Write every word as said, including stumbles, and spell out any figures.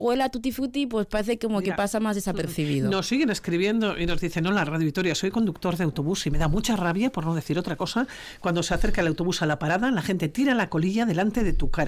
huela a Tutti Frutti, pues parece como Mira, que pasa más desapercibido. Nos siguen escribiendo y nos dicen, hola Radio Vitoria, soy conductor de autobús y me da mucha rabia, por no decir otra cosa, cuando se acerca el autobús a la parada, la gente tira la colilla delante de tu cara.